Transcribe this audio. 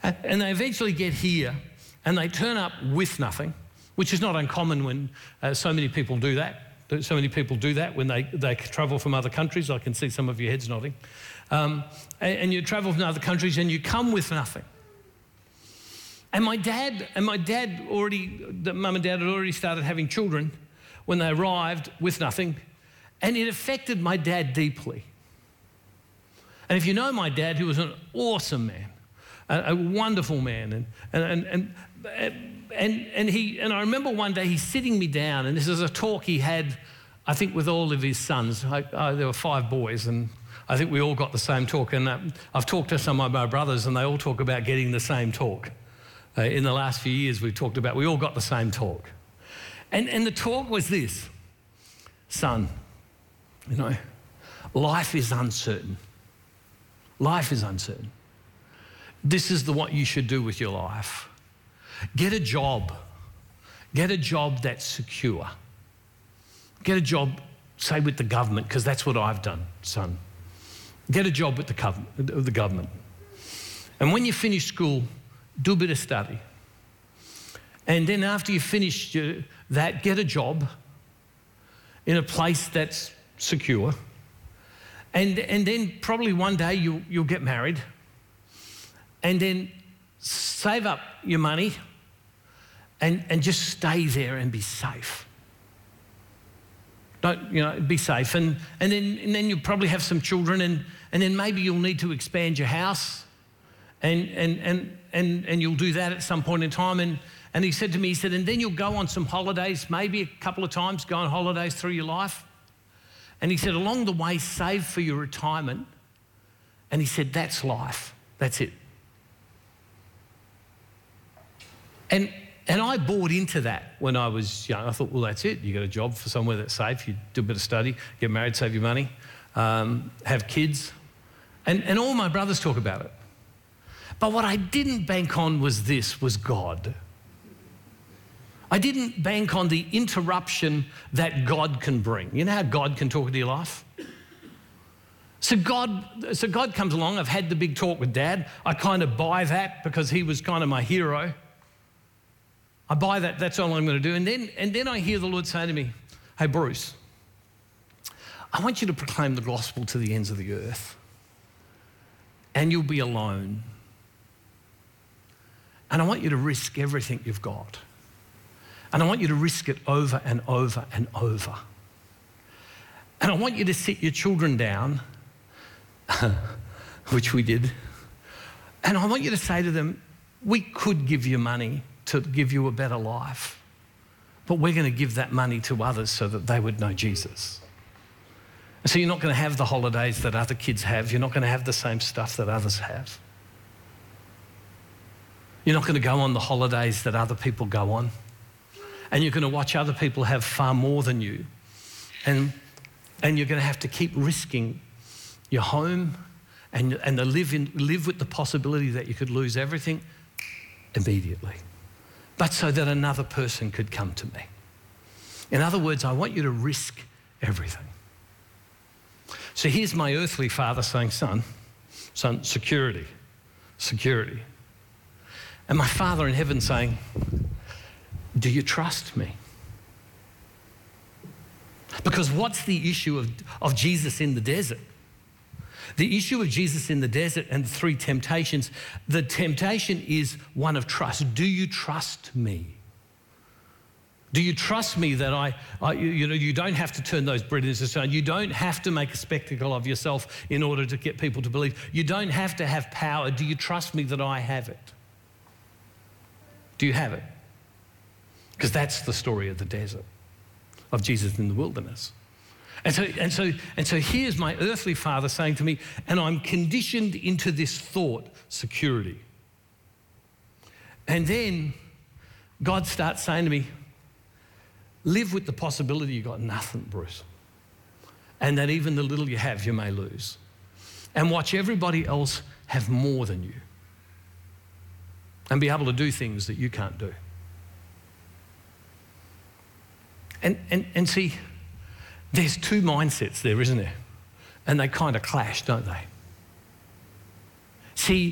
And they eventually get here and they turn up with nothing, which is not uncommon when so many people do that. So many people do that when they travel from other countries. I can see some of your heads nodding. And you travel from other countries and you come with nothing. And my dad already, mum and dad had already started having children when they arrived with nothing. And it affected my dad deeply. And if you know my dad, who was an awesome man, a wonderful man, and I remember one day he's sitting me down, and this is a talk he had, I think, with all of his sons. There were 5 boys, and I think we all got the same talk. And I've talked to some of my brothers, and they all talk about getting the same talk. In the last few years, we all got the same talk. And the talk was this: son, you know, life is uncertain. Life is uncertain. This is what you should do with your life. Get a job. Get a job that's secure. Get a job, say, with the government, because that's what I've done, son. Get a job with the government. And when you finish school, do a bit of study. And then after you finish that, get a job in a place that's secure. And then probably one day you'll get married. And then save up your money and just stay there and be safe. Be safe. And then you'll probably have some children, and then maybe you'll need to expand your house. And you'll do that at some point in time. And he said to me, and then you'll go on some holidays, maybe a couple of times, go on holidays through your life. And he said, along the way, save for your retirement. And he said, that's life. That's it. And I bought into that when I was young. I thought, well, that's it. You got a job for somewhere that's safe. You do a bit of study, get married, save your money, have kids. And all my brothers talk about it. But what I didn't bank on was God. I didn't bank on the interruption that God can bring. You know how God can talk into your life? So God comes along. I've had the big talk with Dad. I kind of buy that because he was kind of my hero. I buy that. That's all I'm going to do. And then I hear the Lord say to me, hey, Bruce, I want you to proclaim the gospel to the ends of the earth. And you'll be alone. And I want you to risk everything you've got. And I want you to risk it over and over and over. And I want you to sit your children down, which we did. And I want you to say to them, we could give you money to give you a better life, but we're going to give that money to others so that they would know Jesus. And so you're not going to have the holidays that other kids have. You're not going to have the same stuff that others have. You're not going to go on the holidays that other people go on. And you're going to watch other people have far more than you. And you're going to have to keep risking your home and to live with the possibility that you could lose everything immediately. But so that another person could come to me. In other words, I want you to risk everything. So here's my earthly father saying, son, security. And my Father in heaven saying, do you trust me? Because what's the issue of Jesus in the desert? The issue of Jesus in the desert and the 3 temptations, the temptation is one of trust. Do you trust me? Do you trust me that you don't have to turn those bread into stone. You don't have to make a spectacle of yourself in order to get people to believe. You don't have to have power. Do you trust me that I have it? Do you have it? Because that's the story of the desert, of Jesus in the wilderness. And so here's my earthly father saying to me, and I'm conditioned into this thought, security. And then God starts saying to me, live with the possibility you got nothing, Bruce. And that even the little you have, you may lose. And watch everybody else have more than you. And be able to do things that you can't do. And see, there's 2 mindsets there, isn't there? And they kind of clash, don't they? See,